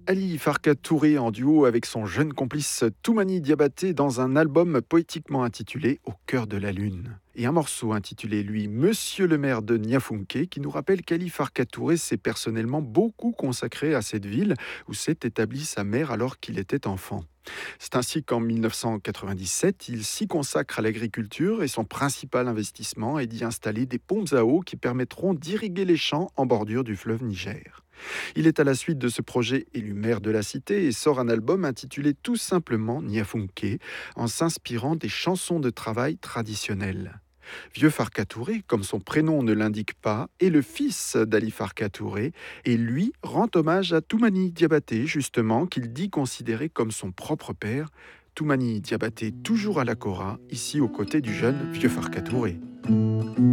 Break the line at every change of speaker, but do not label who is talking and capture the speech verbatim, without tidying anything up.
Ali Farka Touré en duo avec son jeune complice Toumani Diabaté dans un album poétiquement intitulé Au cœur de la lune. Et un morceau intitulé, lui, Monsieur le maire de Niafunké, qui nous rappelle qu'Ali Farka Touré s'est personnellement beaucoup consacré à cette ville où s'est établie sa mère alors qu'il était enfant. C'est ainsi qu'en mille neuf cent quatre-vingt-dix-sept, il s'y consacre à l'agriculture et son principal investissement est d'y installer des pompes à eau qui permettront d'irriguer les champs en bordure du fleuve Niger. Il est à la suite de ce projet élu maire de la cité et sort un album intitulé tout simplement Niafunké, en s'inspirant des chansons de travail traditionnelles. Vieux Farka Touré, comme son prénom ne l'indique pas, est le fils d'Ali Farka Touré et lui rend hommage à Toumani Diabaté, justement, qu'il dit considérer comme son propre père. Toumani Diabaté, toujours à la Kora, ici aux côtés du jeune Vieux Farka Touré.